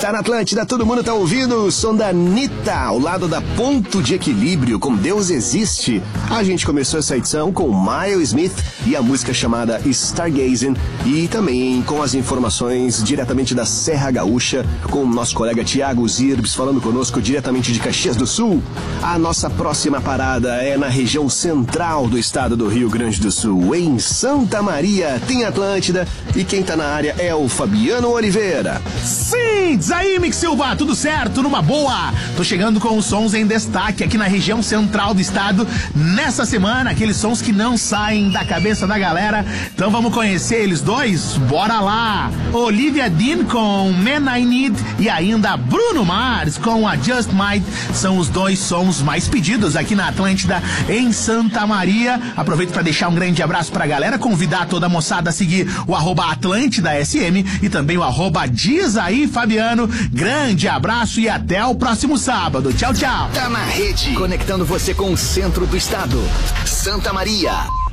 Tá na Atlântida, todo mundo tá ouvindo o som da Anitta, ao lado da Ponto de Equilíbrio, com Deus Existe. A gente começou essa edição com Miles Smith e a música chamada Stargazing, e também com as informações diretamente da Serra Gaúcha, com o nosso colega Thiago Zirbs falando conosco diretamente de Caxias do Sul. A nossa próxima parada é na região central do estado do Rio Grande do Sul, em Santa Maria, tem Atlântida, e quem tá na área é o Fabiano Oliveira. Sim, diz aí, Mick Silva, tudo certo, numa boa. Tô chegando com os sons em destaque aqui na região central do estado nessa semana, aqueles sons que não saem da cabeça da galera. Então vamos conhecer eles dois? Bora lá! Olivia Dean com Man I Need e ainda Bruno Mars com a Just Might são os dois sons mais pedidos aqui na Atlântida em Santa Maria. Aproveito para deixar um grande abraço pra galera, convidar toda a moçada a seguir o @AtlântidaSM e também o @Diz aí Fabiano. Grande abraço e até o próximo sábado. Tchau, tchau. Tá na rede, conectando você com o centro do estado. Santa Maria.